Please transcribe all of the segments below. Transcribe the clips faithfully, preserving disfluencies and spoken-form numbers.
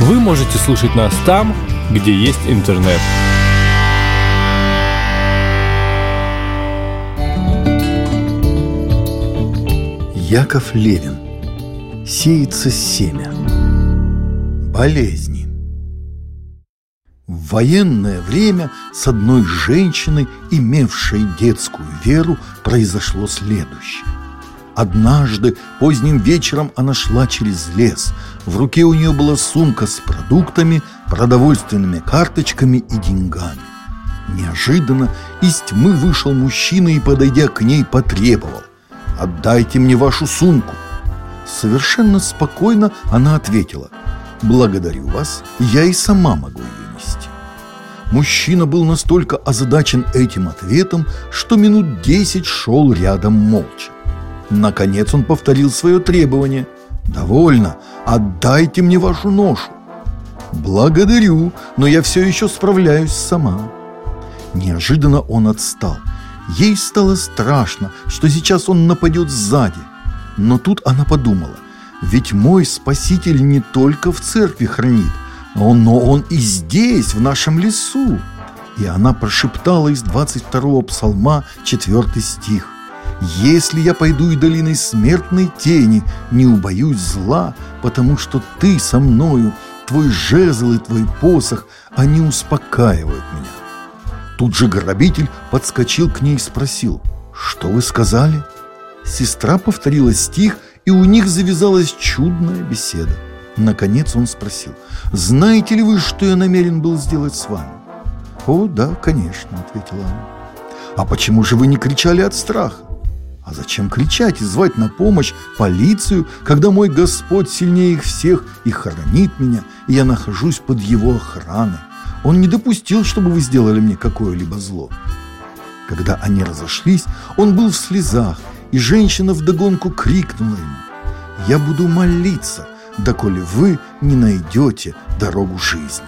Вы можете слушать нас там, где есть интернет. Яков Левин. Сеется семя. Болезни. В военное время с одной женщиной, имевшей детскую веру, произошло следующее. Однажды поздним вечером она шла через лес. В руке у нее была сумка с продуктами, продовольственными карточками и деньгами. Неожиданно из тьмы вышел мужчина и, подойдя к ней, потребовал: «Отдайте мне вашу сумку». Совершенно спокойно она ответила: «Благодарю вас, я и сама могу ее нести». Мужчина был настолько озадачен этим ответом, что минут десять шел рядом молча. Наконец он повторил свое требование: «Довольно, отдайте мне вашу ношу». «Благодарю, но я все еще справляюсь сама». Неожиданно он отстал. Ей стало страшно, что сейчас он нападет сзади. Но тут она подумала: ведь мой Спаситель не только в церкви хранит, но он и здесь, в нашем лесу. И она прошептала из двадцать второго псалма четвертый стих: «Если я пойду и долиной смертной тени, не убоюсь зла, потому что ты со мною, твой жезл и твой посох, они успокаивают меня». Тут же грабитель подскочил к ней и спросил: «Что вы сказали?» Сестра повторила стих, и у них завязалась чудная беседа. Наконец он спросил: «Знаете ли вы, что я намерен был сделать с вами?» «О, да, конечно», — ответила она. «А почему же вы не кричали от страха?» «А зачем кричать и звать на помощь полицию, когда мой Господь сильнее их всех и хранит меня, и я нахожусь под Его охраной? Он не допустил, чтобы вы сделали мне какое-либо зло». Когда они разошлись, он был в слезах, и женщина вдогонку крикнула ему: «Я буду молиться, доколе вы не найдете дорогу жизни».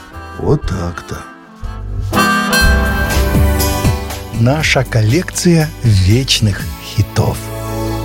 Вот так-то. Наша коллекция вечных